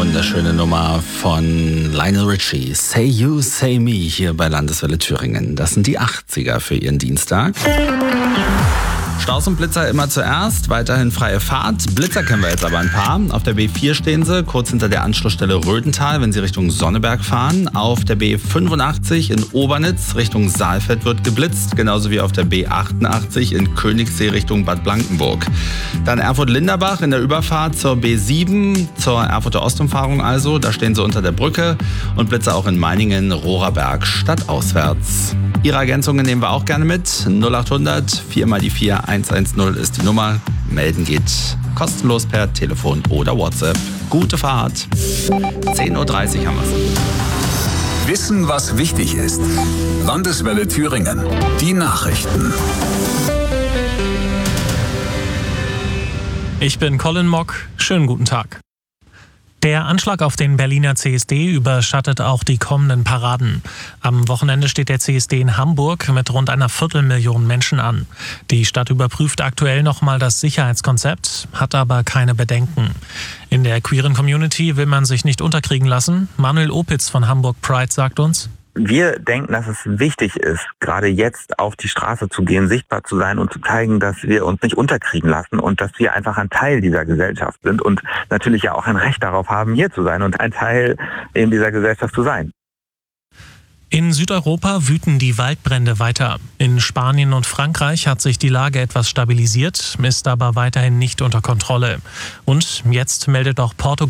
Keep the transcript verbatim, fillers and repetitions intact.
wunderschöne Nummer von Lionel Richie. Say You, Say Me hier bei Landeswelle Thüringen. Das sind die achtziger für Ihren Dienstag. Staus und Blitzer immer zuerst, weiterhin freie Fahrt. Blitzer kennen wir jetzt aber ein paar. Auf der B vier stehen sie, kurz hinter der Anschlussstelle Röthental, wenn Sie Richtung Sonneberg fahren. Auf der B fünfundachtzig in Obernitz Richtung Saalfeld wird geblitzt, genauso wie auf der B achtundachtzig in Königssee Richtung Bad Blankenburg. Dann Erfurt-Linderbach in der Überfahrt zur B sieben, zur Erfurter Ostumfahrung also. Da stehen sie unter der Brücke und Blitzer auch in Meiningen, Rohraberg stadtauswärts. Ihre Ergänzungen nehmen wir auch gerne mit. null achthundert vier mal die vier eins eins null ist die Nummer. Melden geht kostenlos per Telefon oder WhatsApp. Gute Fahrt. zehn Uhr dreißig haben wir es. Wissen, was wichtig ist. Landeswelle Thüringen. Die Nachrichten. Ich bin Colin Mock. Schönen guten Tag. Der Anschlag auf den Berliner C S D überschattet auch die kommenden Paraden. Am Wochenende steht der C S D in Hamburg mit rund einer Viertelmillion Menschen an. Die Stadt überprüft aktuell nochmal das Sicherheitskonzept, hat aber keine Bedenken. In der queeren Community will man sich nicht unterkriegen lassen. Manuel Opitz von Hamburg Pride sagt uns: Wir denken, dass es wichtig ist, gerade jetzt auf die Straße zu gehen, sichtbar zu sein und zu zeigen, dass wir uns nicht unterkriegen lassen und dass wir einfach ein Teil dieser Gesellschaft sind und natürlich ja auch ein Recht darauf haben, hier zu sein und ein Teil in dieser Gesellschaft zu sein. In Südeuropa wüten die Waldbrände weiter. In Spanien und Frankreich hat sich die Lage etwas stabilisiert, ist aber weiterhin nicht unter Kontrolle. Und jetzt meldet auch Portugal